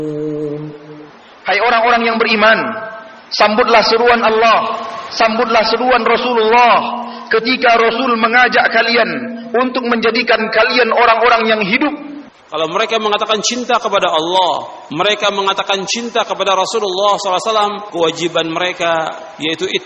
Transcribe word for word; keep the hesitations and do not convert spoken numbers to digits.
Hai orang-orang yang beriman, sambutlah seruan Allah, sambutlah seruan Rasulullah ketika Rasul mengajak kalian untuk menjadikan kalian orang-orang yang hidup. Kalau mereka mengatakan cinta kepada Allah, mereka mengatakan cinta kepada Rasulullah shallallahu alaihi wasallam, kewajiban mereka yaitu